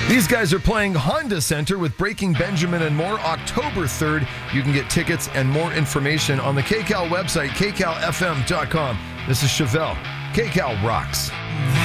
These guys are playing Honda Center with Breaking Benjamin and more October 3rd. You can get tickets and more information on the KCAL website, kcalfm.com. This is Chevelle. KCAL rocks.